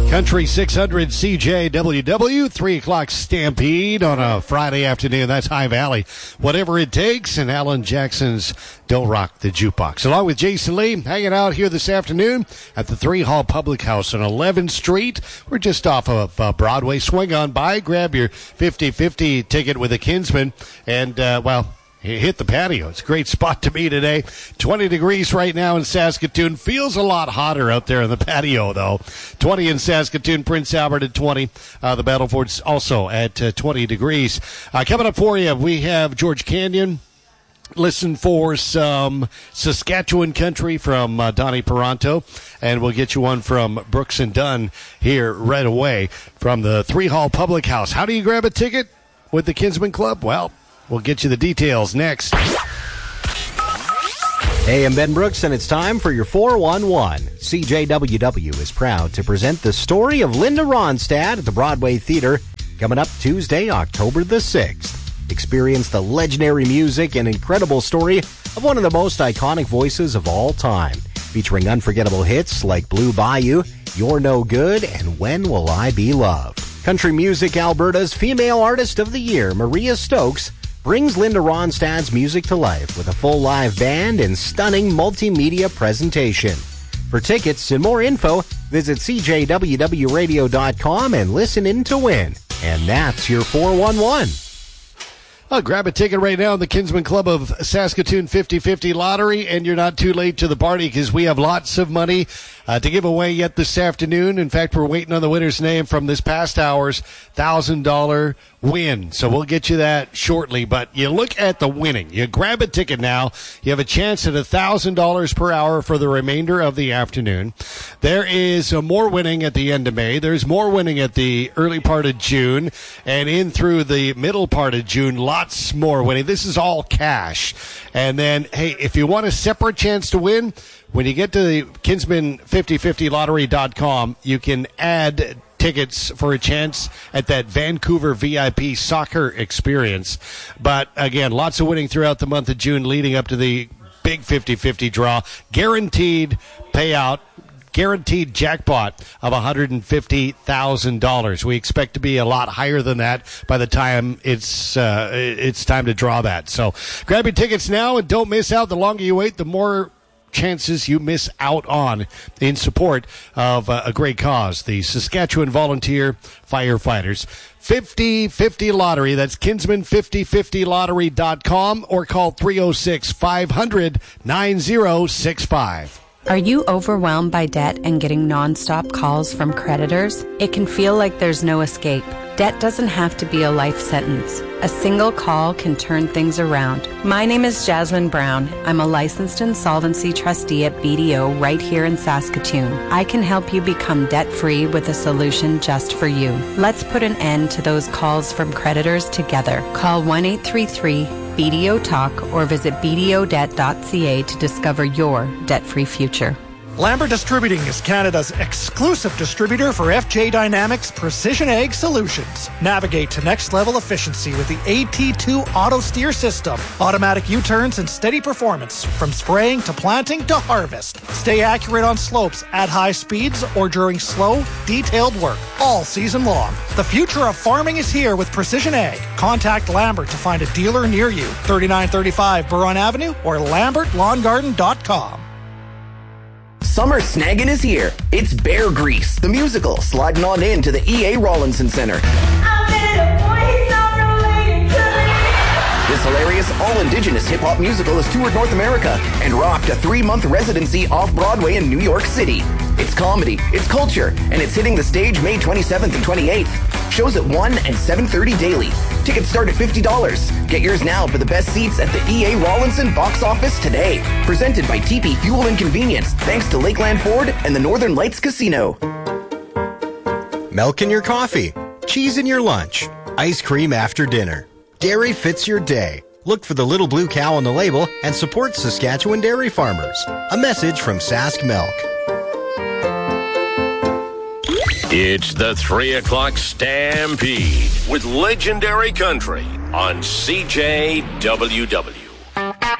Country 600 CJWW, 3 o'clock Stampede on a Friday afternoon. That's High Valley. Whatever it takes, and Alan Jackson's Don't Rock the Jukebox. Along with Jason Lee, hanging out here this afternoon at the 3 Hall Public House on 11th Street. We're just off of Broadway. Swing on by, grab your 50-50 ticket with a Kinsman, and, hit the patio. It's a great spot to be today. 20 degrees right now in Saskatoon. Feels a lot hotter out there in the patio, though. 20 in Saskatoon, Prince Albert at 20. The Battleford's also at 20 degrees. Coming up for you, we have George Canyon. Listen for some Saskatchewan country from Donnie Peranto, and we'll get you one from Brooks and Dunn here right away from the 3 Hall Public House. How do you grab a ticket with the Kinsman Club? Well, we'll get you the details next. Hey, I'm Ben Brooks, and it's time for your 411. CJWW is proud to present the story of Linda Ronstadt at the Broadway Theater coming up Tuesday, October the 6th. Experience the legendary music and incredible story of one of the most iconic voices of all time, featuring unforgettable hits like Blue Bayou, You're No Good, and When Will I Be Loved. Country Music Alberta's Female Artist of the Year, Maria Stokes, brings Linda Ronstadt's music to life with a full live band and stunning multimedia presentation. For tickets and more info, visit cjwwradio.com and listen in to win. And that's your 411. Grab a ticket right now in the Kinsman Club of Saskatoon 50-50 Lottery, and you're not too late to the party because we have lots of money to give away yet this afternoon. In fact, we're waiting on the winner's name from this past hour's $1,000 win. So we'll get you that shortly. But you look at the winning. You grab a ticket now. You have a chance at $1,000 per hour for the remainder of the afternoon. There is more winning at the end of May. There's more winning at the early part of June. And in through the middle part of June, lots more winning. This is all cash. And then, hey, if you want a separate chance to win, when you get to the Kinsman5050lottery.com, you can add tickets for a chance at that Vancouver VIP soccer experience. But again, lots of winning throughout the month of June leading up to the big 50-50 draw. Guaranteed payout. Guaranteed jackpot of $150,000. We expect to be a lot higher than that by the time it's time to draw that. So grab your tickets now and don't miss out. The longer you wait, the more chances you miss out on in support of a great cause, the Saskatchewan Volunteer Firefighters. 50-50 Lottery. That's Kinsman5050lottery.com or call 306-500-9065. Are you overwhelmed by debt and getting nonstop calls from creditors? It can feel like there's no escape. Debt doesn't have to be a life sentence. A single call can turn things around. My name is Jasmine Brown. I'm a licensed insolvency trustee at BDO right here in Saskatoon. I can help you become debt-free with a solution just for you. Let's put an end to those calls from creditors together. Call 1-833-BDO Talk or visit bdodebt.ca to discover your debt-free future. Lambert Distributing is Canada's exclusive distributor for FJ Dynamics Precision Ag Solutions. Navigate to next level efficiency with the AT2 Auto Steer System. Automatic U-turns and steady performance from spraying to planting to harvest. Stay accurate on slopes at high speeds or during slow, detailed work all season long. The future of farming is here with Precision Ag. Contact Lambert to find a dealer near you. 3935 Buron Avenue or lambertlawngarden.com. Summer snagging is here. It's Bear Grease, the musical, sliding on into the E.A. Rawlinson Center. This hilarious, all-indigenous hip-hop musical has toured North America and rocked a 3-month residency off-Broadway in New York City. It's comedy, it's culture, and it's hitting the stage May 27th and 28th. Shows at 1 and 7:30 daily. Tickets start at $50. Get yours now for the best seats at the E.A. Rawlinson box office today. Presented by TP Fuel and Convenience, thanks to Lakeland Ford and the Northern Lights Casino. Milk in your coffee, cheese in your lunch, ice cream after dinner. Dairy fits your day. Look for the little blue cow on the label and support Saskatchewan dairy farmers. A message from Sask Milk. It's the 3 o'clock Stampede with Legendary Country on CJWW.